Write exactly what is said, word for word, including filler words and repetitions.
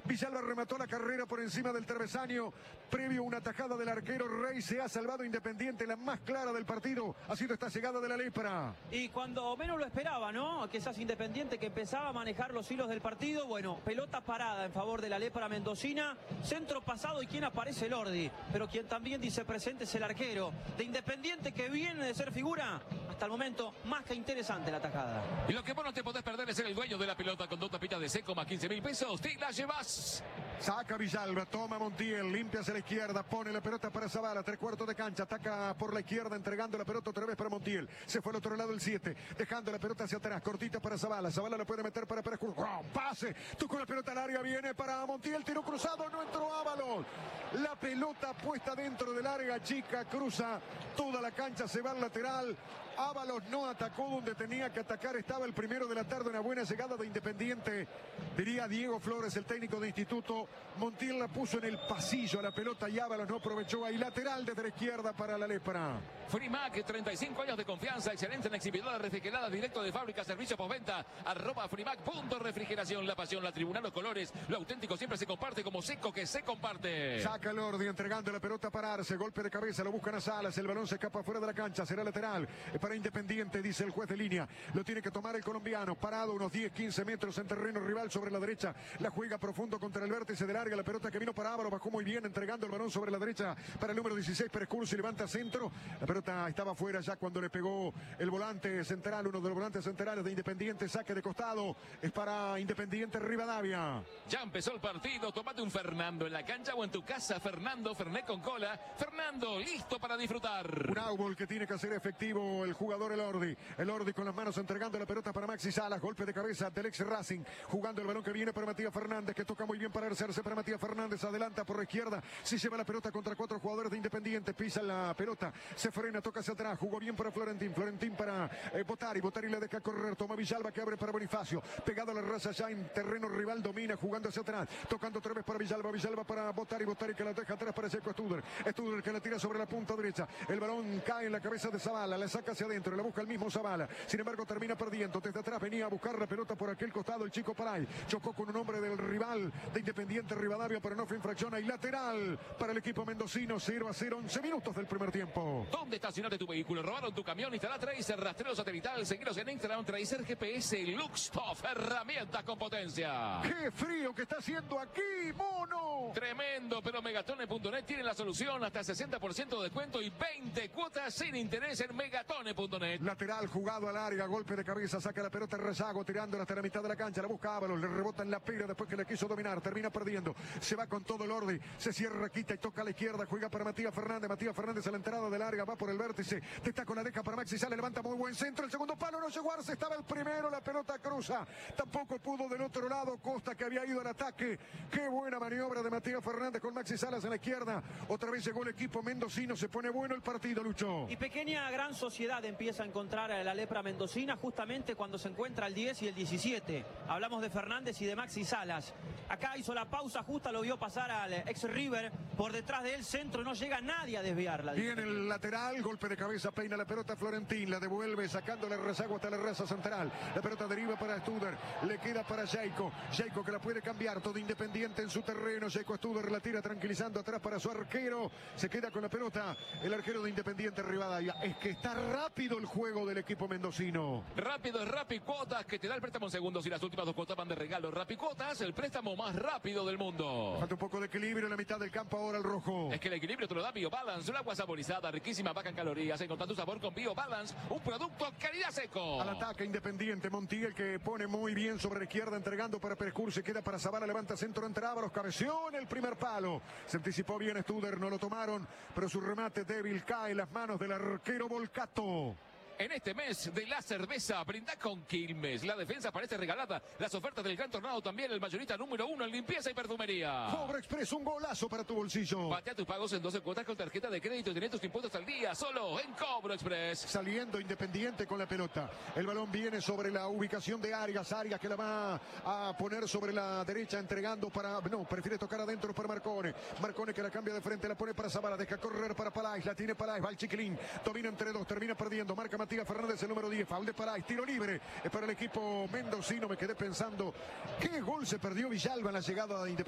Villalba remató la carrera por encima del travesaño. Previo una tajada del arquero Rey, se ha salvado Independiente, la más clara del partido. Ha sido esta llegada de la lepra. Y cuando menos lo esperaba, ¿no? Quizás Independiente, que empezaba a manejar los hilos del partido. Bueno, pelota parada en favor de la lepra mendocina. Centro pasado y quien aparece, Lordi. Pero quien también dice presente es el arquero de Independiente, que viene de ser figura. Hasta el momento, más que interesante la tajada. Y lo que vos no te podés perder es ser el dueño de la pelota con dos tapitas de seco más quince mil pesos. Te la llevas. Saca Villalba, toma Montiel, limpia hacia la izquierda, pone la pelota para Zavala, tres cuartos de cancha, ataca por la izquierda, entregando la pelota otra vez para Montiel. Se fue al otro lado el siete, dejando la pelota hacia atrás, cortita para Zavala. Zavala la puede meter para Pérez Cruz. ¡Wow! Pase, tocó la pelota al área, viene para Montiel, tiro cruzado, no entró Ábalos. La pelota puesta dentro del área chica, cruza toda la cancha, se va al lateral. Ábalos no atacó donde tenía que atacar, estaba el primero de la tarde, una buena llegada de Independiente, diría Diego Flores, el técnico de Instituto. Montiel la puso en el pasillo a la pelota y Ábalos no aprovechó, ahí lateral desde la izquierda para la lepra. Frimac, treinta y cinco años de confianza, excelente en exhibidores refrigeradas, directo de fábrica, servicio postventa, arroba Frimac, punto refrigeración, la pasión, la tribuna, los colores, lo auténtico siempre se comparte, como seco que se comparte. Saca Lordi entregando la pelota para Arce, golpe de cabeza, lo buscan a Salas, el balón se escapa fuera de la cancha, será lateral para Independiente, dice el juez de línea, lo tiene que tomar el colombiano, parado unos diez, quince metros en terreno rival sobre la derecha, la juega profundo contra el vértice de larga, la pelota que vino para Ábalos, bajó muy bien, entregando el balón sobre la derecha para el número dieciséis, Pérez Cruz, y levanta centro, la pelota estaba fuera ya cuando le pegó el volante central, uno de los volantes centrales de Independiente, saque de costado, es para Independiente Rivadavia. Ya empezó el partido, tomate un Fernando en la cancha o en tu casa, Fernando, Fernet con cola, Fernando, listo para disfrutar. Un árbol que tiene que hacer efectivo el jugador Elordi, Elordi con las manos entregando la pelota para Maxi Salas, golpe de cabeza del ex Racing, jugando el balón que viene para Matías Fernández, que toca muy bien para hacerse para Matías Fernández, adelanta por la izquierda, se lleva la pelota contra cuatro jugadores de Independiente, pisa la pelota, se frena, toca hacia atrás, jugó bien para Florentín, Florentín para eh, Botari, Botari le deja correr, toma Villalba que abre para Bonifacio, pegado a la raza ya en terreno rival, domina, jugando hacia atrás, tocando otra vez para Villalba, Villalba para Botari, Botari que la deja atrás para Seco Studer, Studer que la tira sobre la punta derecha, el balón cae en la cabeza de Zavala, la saca hacia adentro, la busca el mismo Zavala, sin embargo termina perdiendo, desde atrás venía a buscar la pelota por aquel costado el chico Paray, chocó con un hombre del rival de Independiente Rivadavia, pero no fue infracción, hay lateral para el equipo mendocino, cero a cero, once minutos del primer tiempo. ¿Dónde estacionaste tu vehículo? ¿Robaron tu camión? Instala Tracer, rastreo satelital, seguiros en Instagram, Tracer G P S, Luxtoff, herramientas con potencia. ¡Qué frío que está haciendo aquí, mono! Tremendo, pero Megatone punto net tiene la solución, hasta sesenta por ciento de descuento y veinte cuotas sin interés en Megatone punto net. Lateral jugado al área, golpe de cabeza, saca la pelota Rezago, tirándola hasta la mitad de la cancha, la busca Ábalos, le rebota en la pera después que le quiso dominar, termina perdiendo, se va con todo el orden, se cierra, quita y toca a la izquierda, juega para Matías Fernández, Matías Fernández a la entrada del área, va por el vértice, está con la deja para Maxi, sale, levanta muy buen centro, el segundo palo no llegó Arce, estaba el primero, la pelota cruza, tampoco pudo del otro lado, Costa que había ido al ataque, qué buena maniobra de Matías Fernández con Maxi Salas en la izquierda, otra vez llegó el equipo mendocino, se pone bueno el partido, Lucho. Y pequeña gran sociedad empieza a encontrar a la lepra mendocina justamente cuando se encuentra el diez y el diecisiete. Hablamos de Fernández y de Maxi Salas. Acá hizo la pausa justa, lo vio pasar al ex River, por detrás de él centro, no llega nadie a desviarla. Viene el lateral, golpe de cabeza, peina la pelota Florentín, la devuelve sacándole Rezago hasta la raza central, la pelota deriva para Studer, le queda para Jaiko, Jaiko que la puede cambiar, todo Independiente en su terreno, Jaiko Studer la tira tranquilizando atrás para su arquero, se queda con la pelota el arquero de Independiente Rivadavia. Es que está rápido el juego del equipo mendocino. Rápido es Rappi Cuotas, que te da el préstamo en segundos y las últimas dos cuotas van de regalo. Rappi Cuotas, el préstamo más rápido del mundo. Falta un poco de equilibrio en la mitad del campo ahora el rojo. Es que el equilibrio te lo da BioBalance, un agua saborizada, riquísima, baja en calorías, encontrando tu sabor con BioBalance, un producto calidad seco. Al ataque Independiente, Montiel que pone muy bien sobre la izquierda, entregando para Pérez Cruz, se queda para Zavala, levanta centro entre Ábalos, cabeció en el primer palo. Se anticipó bien Studer, no lo tomaron, pero su remate débil cae en las manos del arquero Volcato. En este mes de la cerveza, brinda con Quilmes. La defensa parece regalada. Las ofertas del Gran Tornado también. El mayorista número uno en limpieza y perfumería. Cobra Express, un golazo para tu bolsillo. Patea tus pagos en doce cuotas con tarjeta de crédito y tenés tus impuestos al día. Solo en Cobro Express. Saliendo Independiente con la pelota. El balón viene sobre la ubicación de Arias. Arias que la va a poner sobre la derecha, entregando para... No, prefiere tocar adentro para Marcone. Marcone que la cambia de frente, la pone para Zavala. Deja correr para Palais. La tiene Palais. Va el chiquilín. Domina entre dos. Termina perdiendo. Marca Matías Fernández, el número diez, foul de Palais, tiro libre es para el equipo mendocino. Me quedé pensando, ¿qué gol se perdió Villalba en la llegada de Independiente?